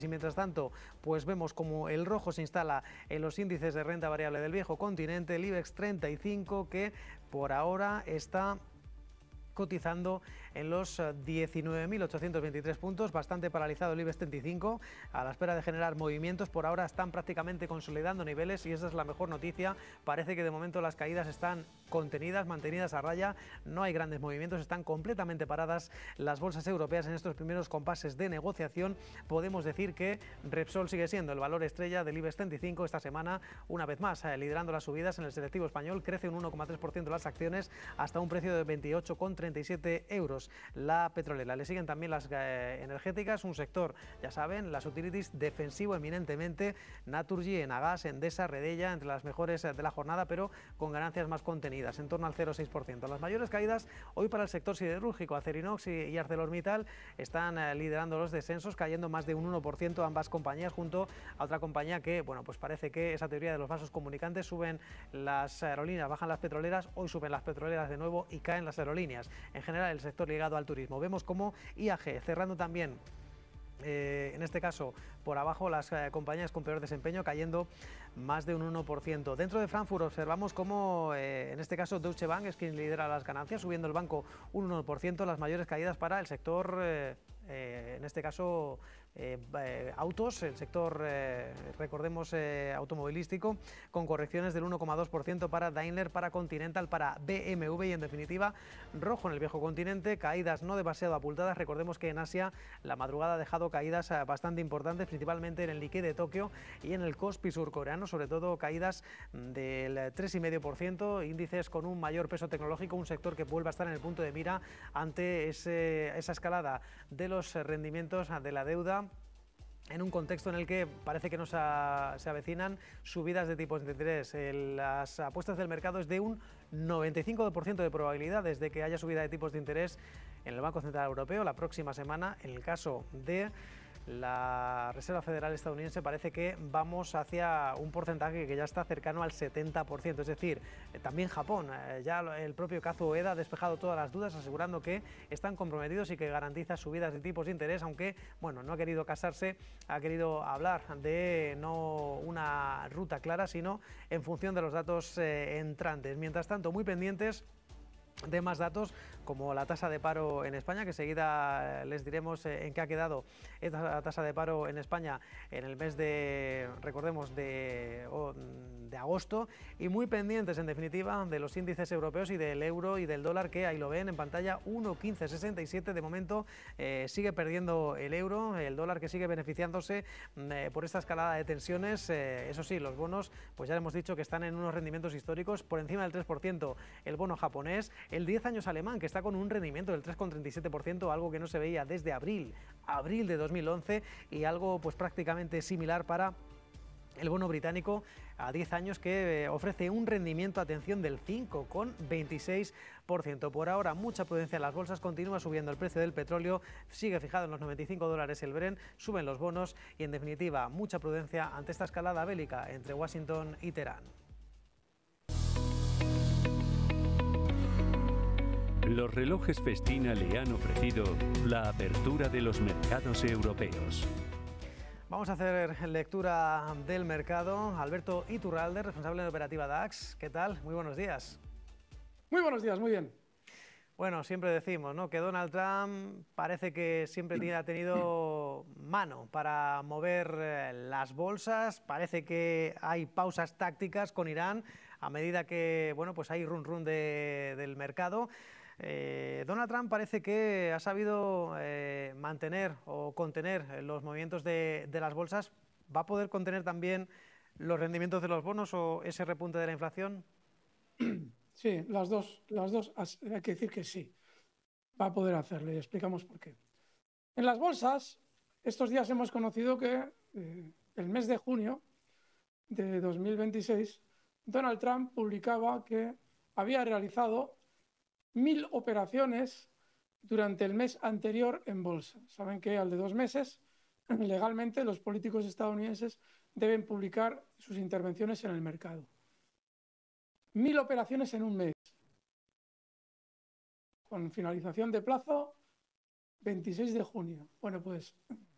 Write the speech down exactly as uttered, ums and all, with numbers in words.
Y mientras tanto, pues vemos como el rojo se instala en los índices de renta variable del viejo continente, el IBEX treinta y cinco, que por ahora está cotizando en los diecinueve mil ochocientos veintitrés puntos, bastante paralizado el IBEX treinta y cinco, a la espera de generar movimientos. Por ahora están prácticamente consolidando niveles y esa es la mejor noticia. Parece que de momento las caídas están contenidas, mantenidas a raya, no hay grandes movimientos, están completamente paradas las bolsas europeas en estos primeros compases de negociación. Podemos decir que Repsol sigue siendo el valor estrella del IBEX treinta y cinco esta semana, una vez más eh, liderando las subidas en el selectivo español. Crece un uno coma tres por ciento las acciones hasta un precio de veintiocho coma treinta y siete euros. La petrolera, le siguen también las eh, energéticas, un sector, ya saben, las utilities, defensivo eminentemente. Naturgy, Enagas, Endesa, Redella, entre las mejores de la jornada, pero con ganancias más contenidas, en torno al cero coma seis por ciento. Las mayores caídas hoy para el sector siderúrgico, Acerinox y, y ArcelorMittal están eh, liderando los descensos, cayendo más de un uno por ciento ambas compañías, junto a otra compañía que, bueno, pues parece que esa teoría de los vasos comunicantes: suben las aerolíneas, bajan las petroleras, hoy suben las petroleras de nuevo y caen las aerolíneas. En general, el sector ligado al turismo. Vemos como I A G cerrando también, Eh, en este caso por abajo, las eh, compañías con peor desempeño, cayendo más de un uno por ciento. Dentro de Frankfurt observamos como eh, en este caso Deutsche Bank es quien lidera las ganancias, subiendo el banco un uno por ciento. Las mayores caídas para el sector, eh, eh, en este caso eh, eh, autos, el sector, eh, recordemos, eh, automovilístico, con correcciones del uno coma dos por ciento para Daimler, para Continental, para B M W y en definitiva rojo en el viejo continente, caídas no demasiado abultadas. Recordemos que en Asia la madrugada ha dejado caídas eh, bastante importantes, principalmente en el Nikkei de Tokio y en el Kospi surcoreano, sobre todo caídas del tres coma cinco por ciento, índices con un mayor peso tecnológico, un sector que vuelve a estar en el punto de mira ante ese, esa escalada de los rendimientos de la deuda, en un contexto en el que parece que nos se avecinan subidas de tipos de interés. El, las apuestas del mercado es de un noventa y cinco por ciento de probabilidades de que haya subida de tipos de interés en el Banco Central Europeo la próxima semana. En el caso de la Reserva Federal estadounidense parece que vamos hacia un porcentaje que ya está cercano al setenta por ciento, es decir, eh, también Japón, eh, ya el propio Kazuo Ueda ha despejado todas las dudas, asegurando que están comprometidos y que garantiza subidas de tipos de interés, aunque bueno, no ha querido casarse, ha querido hablar de no una ruta clara, sino en función de los datos eh, entrantes. Mientras tanto, muy pendientes de más datos, como la tasa de paro en España, que enseguida les diremos en qué ha quedado esta tasa de paro en España en el mes de, recordemos, de, de agosto, y muy pendientes en definitiva de los índices europeos y del euro y del dólar, que ahí lo ven en pantalla, uno coma quince sesenta y siete. De momento eh, sigue perdiendo el euro, el dólar que sigue beneficiándose eh, por esta escalada de tensiones. Eh, eso sí, los bonos, pues ya hemos dicho que están en unos rendimientos históricos por encima del tres por ciento, el bono japonés, el diez años alemán, que está con un rendimiento del tres coma treinta y siete por ciento, algo que no se veía desde abril, abril de dos mil once, y algo pues prácticamente similar para el bono británico a diez años, que ofrece un rendimiento, atención, del cinco coma veintiséis por ciento. Por ahora, mucha prudencia en las bolsas, continúa subiendo el precio del petróleo, sigue fijado en los noventa y cinco dólares el Brent, suben los bonos y en definitiva mucha prudencia ante esta escalada bélica entre Washington y Teherán. Los relojes Festina le han ofrecido la apertura de los mercados europeos. Vamos a hacer lectura del mercado. Alberto Iturralde, responsable de operativa DAX. ¿Qué tal? Muy buenos días. Muy buenos días, muy bien. Bueno, siempre decimos, ¿no?, que Donald Trump parece que siempre ha tenido mano para mover las bolsas. Parece que hay pausas tácticas con Irán a medida que, bueno, pues hay run run de, del mercado. Eh, Donald Trump parece que ha sabido eh, mantener o contener los movimientos de, de las bolsas. ¿Va a poder contener también los rendimientos de los bonos o ese repunte de la inflación? Sí, las dos, las dos, hay que decir que sí, va a poder hacerlo, y explicamos por qué. En las bolsas, estos días hemos conocido que eh, el mes de junio de dos mil veintiséis, Donald Trump publicaba que había realizado mil operaciones durante el mes anterior en bolsa. Saben que al de dos meses, legalmente, los políticos estadounidenses deben publicar sus intervenciones en el mercado. Mil operaciones en un mes, con finalización de plazo veintiséis de junio. Bueno, pues